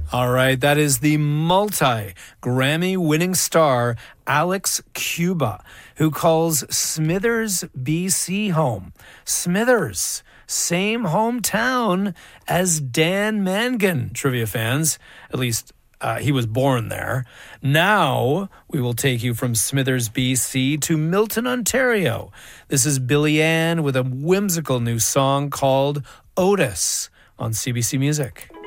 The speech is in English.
All right, that is the multi-Grammy-winning star Alex Cuba, who calls Smithers, BC home. Smithers, same hometown as Dan Mangan, trivia fans. At least he was born there. Now we will take you from Smithers, BC to Milton, Ontario. This is Billy Ann with a whimsical new song called Otis on CBC Music.